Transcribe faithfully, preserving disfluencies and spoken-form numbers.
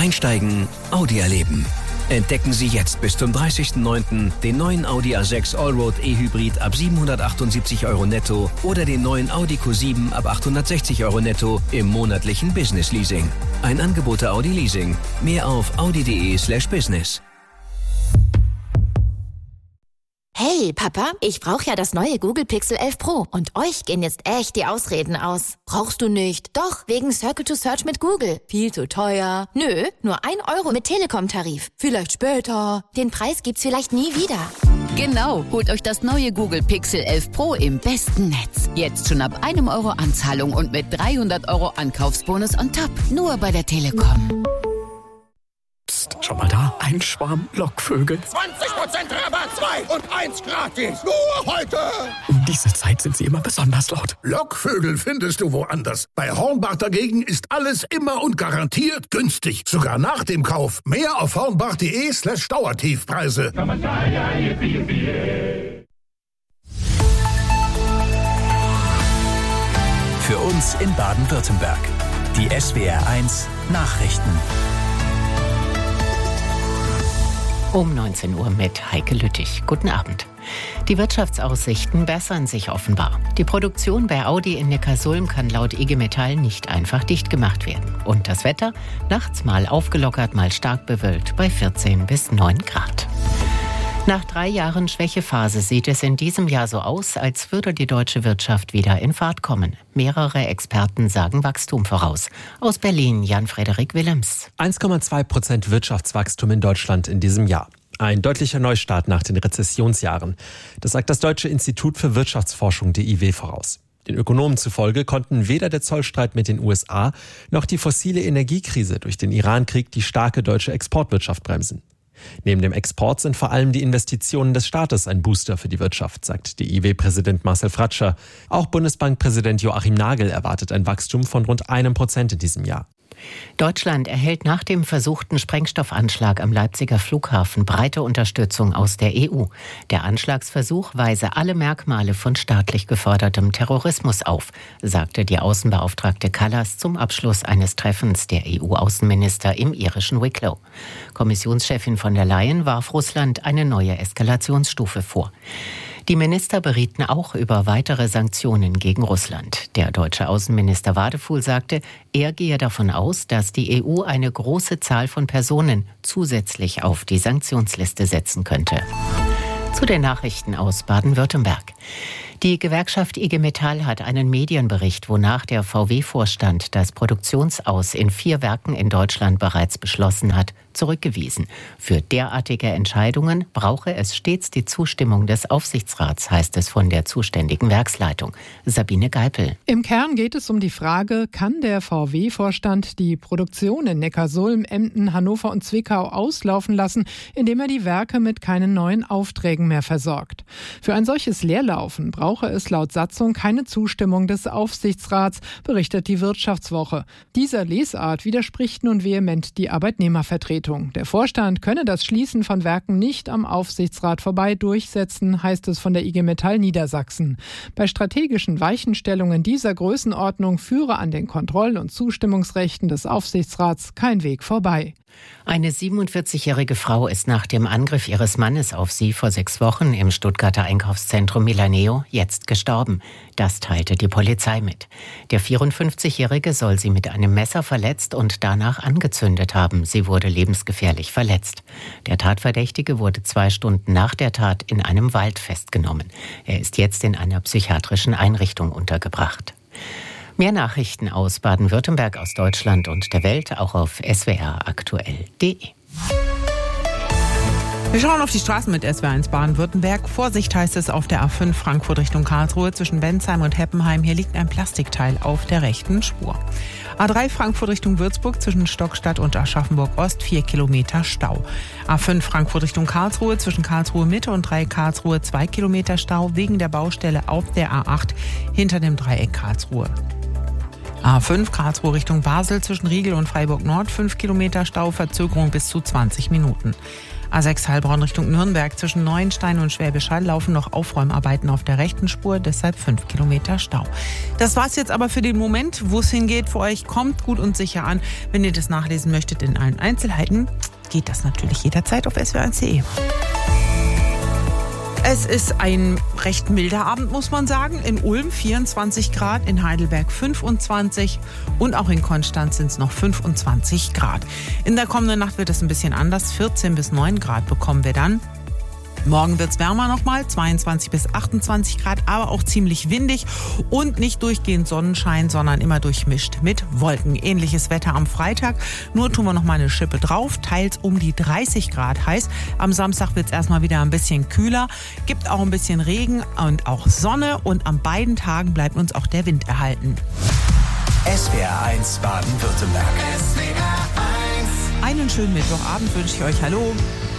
Einsteigen, Audi erleben. Entdecken Sie jetzt bis zum dreißigsten neunten den neuen Audi A sechs Allroad E-Hybrid ab siebenhundertachtundsiebzig Euro netto oder den neuen Audi Q sieben ab achthundertsechzig Euro netto im monatlichen Business Leasing. Ein Angebot der Audi Leasing. Mehr auf audi.de slash business. Hey, Papa, ich brauche ja das neue Google Pixel elf Pro und euch gehen jetzt echt die Ausreden aus. Brauchst du nicht? Doch, wegen Circle to Search mit Google. Viel zu teuer. Nö, nur ein Euro mit Telekom-Tarif. Vielleicht später. Den Preis gibt's vielleicht nie wieder. Genau, holt euch das neue Google Pixel elf Pro im besten Netz. Jetzt schon ab einem Euro Anzahlung und mit dreihundert Euro Ankaufsbonus on top. Nur bei der Telekom. Psst, schau mal da, ein Schwarm Lockvögel. zwanzig Prozent Rabatt, zwei und eins gratis. Nur heute. Um diese Zeit sind sie immer besonders laut. Lockvögel findest du woanders. Bei Hornbach dagegen ist alles immer und garantiert günstig. Sogar nach dem Kauf. Mehr auf hornbach.de slash Dauertiefpreise. Für uns in Baden-Württemberg. Die S W R eins Nachrichten. Um neunzehn Uhr mit Heike Lüttich. Guten Abend. Die Wirtschaftsaussichten bessern sich offenbar. Die Produktion bei Audi in Neckarsulm kann laut I G Metall nicht einfach dicht gemacht werden. Und das Wetter? Nachts mal aufgelockert, mal stark bewölkt bei vierzehn bis neun Grad. Nach drei Jahren Schwächephase sieht es in diesem Jahr so aus, als würde die deutsche Wirtschaft wieder in Fahrt kommen. Mehrere Experten sagen Wachstum voraus. Aus Berlin Jan-Frederik Willems. eins Komma zwei Prozent Wirtschaftswachstum in Deutschland in diesem Jahr. Ein deutlicher Neustart nach den Rezessionsjahren. Das sagt das Deutsche Institut für Wirtschaftsforschung D I W voraus. Den Ökonomen zufolge konnten weder der Zollstreit mit den U S A noch die fossile Energiekrise durch den Iran-Krieg die starke deutsche Exportwirtschaft bremsen. Neben dem Export sind vor allem die Investitionen des Staates ein Booster für die Wirtschaft, sagt D I W-Präsident Marcel Fratscher. Auch Bundesbankpräsident Joachim Nagel erwartet ein Wachstum von rund einem Prozent in diesem Jahr. Deutschland erhält nach dem versuchten Sprengstoffanschlag am Leipziger Flughafen breite Unterstützung aus der E U. Der Anschlagsversuch weise alle Merkmale von staatlich gefördertem Terrorismus auf, sagte die Außenbeauftragte Kallas zum Abschluss eines Treffens der E U-Außenminister im irischen Wicklow. Kommissionschefin von der Leyen warf Russland eine neue Eskalationsstufe vor. Die Minister berieten auch über weitere Sanktionen gegen Russland. Der deutsche Außenminister Wadefuhl sagte, er gehe davon aus, dass die E U eine große Zahl von Personen zusätzlich auf die Sanktionsliste setzen könnte. Zu den Nachrichten aus Baden-Württemberg. Die Gewerkschaft I G Metall hat einen Medienbericht, wonach der V W-Vorstand das Produktionsaus in vier Werken in Deutschland bereits beschlossen hat, zurückgewiesen. Für derartige Entscheidungen brauche es stets die Zustimmung des Aufsichtsrats, heißt es von der zuständigen Werksleitung. Sabine Geipel. Im Kern geht es um die Frage, kann der V W-Vorstand die Produktion in Neckarsulm, Emden, Hannover und Zwickau auslaufen lassen, indem er die Werke mit keinen neuen Aufträgen mehr versorgt. Für ein solches Leerlaufen braucht brauche es laut Satzung keine Zustimmung des Aufsichtsrats, berichtet die Wirtschaftswoche. Dieser Lesart widerspricht nun vehement die Arbeitnehmervertretung. Der Vorstand könne das Schließen von Werken nicht am Aufsichtsrat vorbei durchsetzen, heißt es von der I G Metall Niedersachsen. Bei strategischen Weichenstellungen dieser Größenordnung führe an den Kontroll- und Zustimmungsrechten des Aufsichtsrats kein Weg vorbei. Eine siebenundvierzigjährige Frau ist nach dem Angriff ihres Mannes auf sie vor sechs Wochen im Stuttgarter Einkaufszentrum Milaneo jetzt gestorben. Das teilte die Polizei mit. Der vierundfünfzigjährige soll sie mit einem Messer verletzt und danach angezündet haben. Sie wurde lebensgefährlich verletzt. Der Tatverdächtige wurde zwei Stunden nach der Tat in einem Wald festgenommen. Er ist jetzt in einer psychiatrischen Einrichtung untergebracht. Mehr Nachrichten aus Baden-Württemberg, aus Deutschland und der Welt auch auf s w r aktuell punkt d e. Wir schauen auf die Straßen mit S W R eins Baden-Württemberg. Vorsicht heißt es auf der A fünf Frankfurt Richtung Karlsruhe zwischen Bensheim und Heppenheim. Hier liegt ein Plastikteil auf der rechten Spur. A drei Frankfurt Richtung Würzburg zwischen Stockstadt und Aschaffenburg Ost vier Kilometer Stau. A fünf Frankfurt Richtung Karlsruhe zwischen Karlsruhe Mitte und Dreieck Karlsruhe zwei Kilometer Stau wegen der Baustelle auf der A acht hinter dem Dreieck Karlsruhe. A fünf Karlsruhe Richtung Basel zwischen Riegel und Freiburg Nord fünf Kilometer Stau, Verzögerung bis zu zwanzig Minuten. A sechs Heilbronn Richtung Nürnberg zwischen Neuenstein und Schwäbisch Hall laufen noch Aufräumarbeiten auf der rechten Spur, deshalb fünf Kilometer Stau. Das war's jetzt aber für den Moment. Wo es hingeht für euch, kommt gut und sicher an. Wenn ihr das nachlesen möchtet in allen Einzelheiten, geht das natürlich jederzeit auf S W R eins punkt de. Es ist ein recht milder Abend, muss man sagen. In Ulm vierundzwanzig Grad, in Heidelberg fünfundzwanzig und auch in Konstanz sind es noch fünfundzwanzig Grad. In der kommenden Nacht wird es ein bisschen anders. vierzehn bis neun Grad bekommen wir dann. Morgen wird es wärmer nochmal, zweiundzwanzig bis achtundzwanzig Grad, aber auch ziemlich windig und nicht durchgehend Sonnenschein, sondern immer durchmischt mit Wolken. Ähnliches Wetter am Freitag, nur tun wir nochmal eine Schippe drauf, teils um die dreißig Grad heiß. Am Samstag wird es erstmal wieder ein bisschen kühler, gibt auch ein bisschen Regen und auch Sonne und an beiden Tagen bleibt uns auch der Wind erhalten. S W R eins Baden-Württemberg. Einen schönen Mittwochabend wünsche ich euch. Hallo.